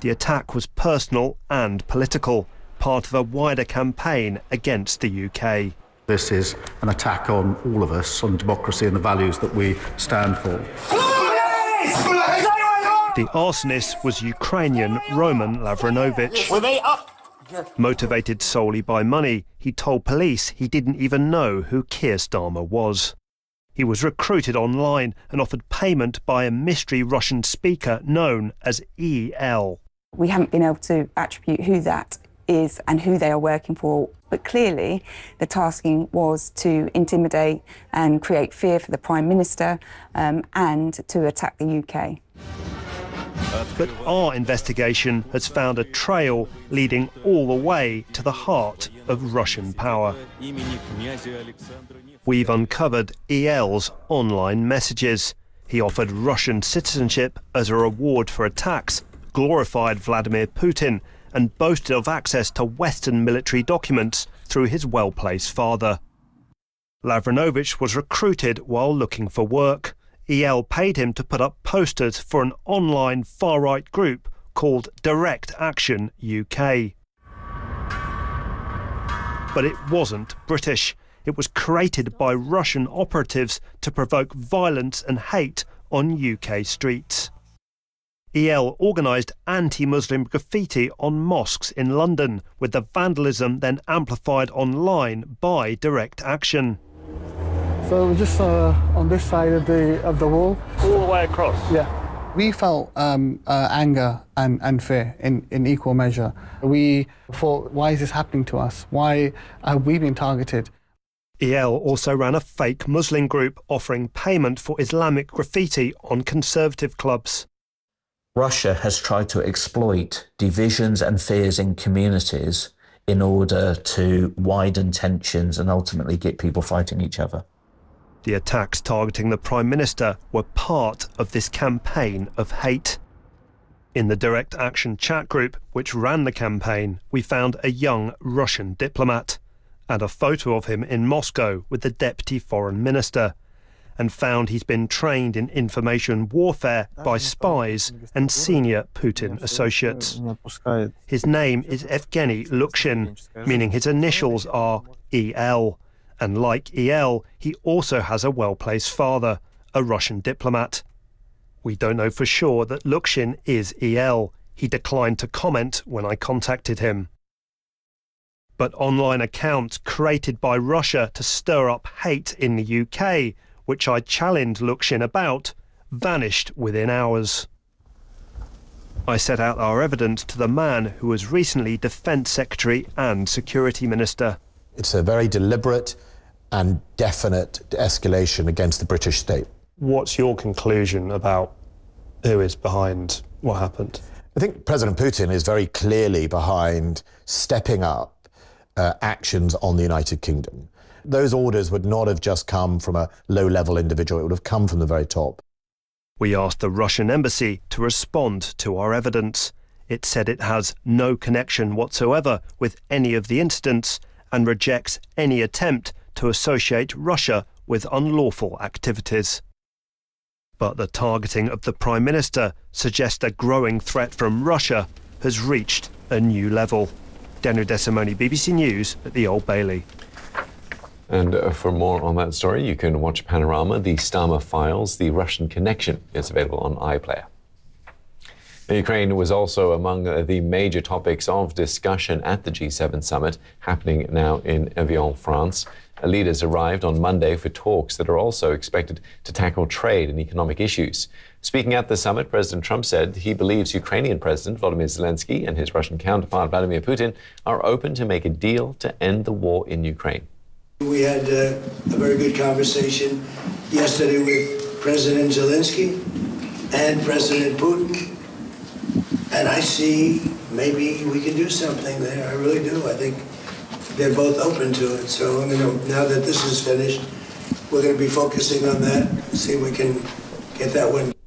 The attack was personal and political, part of a wider campaign against the UK. This is an attack on all of us, on democracy and the values that we stand for. The arsonist was Ukrainian Roman Lavrinovich. Motivated solely by money, he told police he didn't even know who Keir Starmer was. He was recruited online and offered payment by a mystery Russian speaker known as EL. We haven't been able to attribute who that is and who they are working for, but clearly the tasking was to intimidate and create fear for the Prime Minister and to attack the UK. But our investigation has found a trail leading all the way to the heart of Russian power. We've uncovered EL's online messages. He offered Russian citizenship as a reward for attacks, glorified Vladimir Putin, and boasted of access to Western military documents through his well-placed father. Lavrinovich was recruited while looking for work. EL paid him to put up posters for an online far-right group called Direct Action UK. But it wasn't British. It was created by Russian operatives to provoke violence and hate on UK streets. EL organised anti-Muslim graffiti on mosques in London, with the vandalism then amplified online by Direct Action. So we're just on this side of the wall. All the way across? Yeah. We felt anger and fear in equal measure. We thought, why is this happening to us? Why have we been targeted? EL also ran a fake Muslim group offering payment for Islamic graffiti on conservative clubs. Russia has tried to exploit divisions and fears in communities in order to widen tensions and ultimately get people fighting each other. The attacks targeting the Prime Minister were part of this campaign of hate. In the Direct Action chat group, which ran the campaign, we found a young Russian diplomat and a photo of him in Moscow with the Deputy Foreign Minister, and found he's been trained in information warfare by spies and senior Putin associates. His name is Evgeny Lukshin, meaning his initials are EL. And like EL, he also has a well-placed father, a Russian diplomat. We don't know for sure that Lukshin is EL. He declined to comment when I contacted him. But online accounts created by Russia to stir up hate in the UK, which I challenged Lukshin about, vanished within hours. I set out our evidence to the man who was recently Defence Secretary and Security Minister. It's a very deliberate and definite escalation against the British state. What's your conclusion about who is behind what happened? I think President Putin is very clearly behind stepping up actions on the United Kingdom. Those orders would not have just come from a low-level individual, it would have come from the very top. We asked the Russian embassy to respond to our evidence. It said it has no connection whatsoever with any of the incidents and rejects any attempt to associate Russia with unlawful activities. But the targeting of the Prime Minister suggests a growing threat from Russia has reached a new level. Daniel Desimoni, BBC News at the Old Bailey. And for more on that story, you can watch Panorama, The Starmer Files, The Russian Connection. It's available on iPlayer. Ukraine was also among the major topics of discussion at the G7 summit happening now in Evian, France. Leaders arrived on Monday for talks that are also expected to tackle trade and economic issues. Speaking at the summit, President Trump said he believes Ukrainian President Volodymyr Zelensky and his Russian counterpart Vladimir Putin are open to make a deal to end the war in Ukraine. We had a very good conversation yesterday with President Zelensky and President Putin. And I see maybe we can do something there. I really do. I think they're both open to it. So now that this is finished, we're going to be focusing on that, see if we can get that one.